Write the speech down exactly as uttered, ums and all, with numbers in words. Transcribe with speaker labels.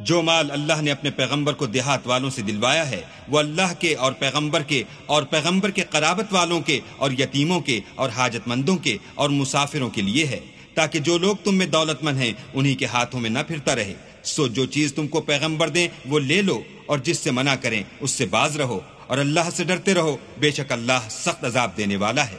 Speaker 1: जो माल अल्लाह ने अपने पैगंबर को देहात वालों से दिलवाया है वो अल्लाह के और पैगंबर के और पैगंबर के कराबत वालों के और यतीमों के और हाजतमंदों के और मुसाफिरों के लिए है, ताकि जो लोग तुम में दौलतमंद हैं उन्हीं के हाथों में न फिरता रहे। सो जो चीज तुमको पैगंबर दें वो ले लो, और जिससे मना करें उससे बाज रहो, और अल्लाह से डरते रहो, बेशक अल्लाह सख्त अजाब देने वाला है।